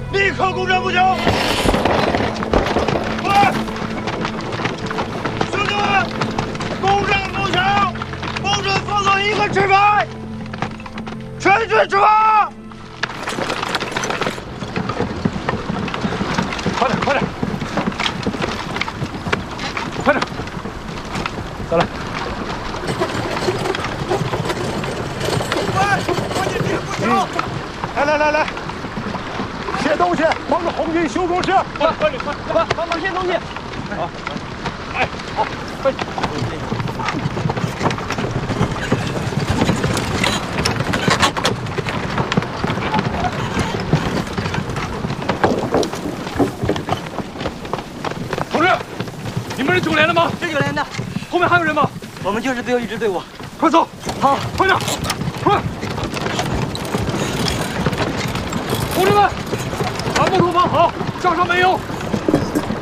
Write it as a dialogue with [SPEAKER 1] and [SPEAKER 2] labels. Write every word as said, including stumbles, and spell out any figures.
[SPEAKER 1] 立刻攻占不久。快，兄弟们，攻占高墙，不准放松一个纸牌，全军出发！快点，快点，快点，再来！快，快点进步桥！来来来来！ 卸东西，帮着红军修工事。快快点，快快帮忙卸东西。好，哎，好，快！同志，你们是九连的吗？
[SPEAKER 2] 是九连的。
[SPEAKER 1] 后面还有人吗？
[SPEAKER 2] 我们就是最后一支队伍。
[SPEAKER 1] 快走！
[SPEAKER 2] 好，
[SPEAKER 1] 快点，快！同志们！把木头放好，架上煤油，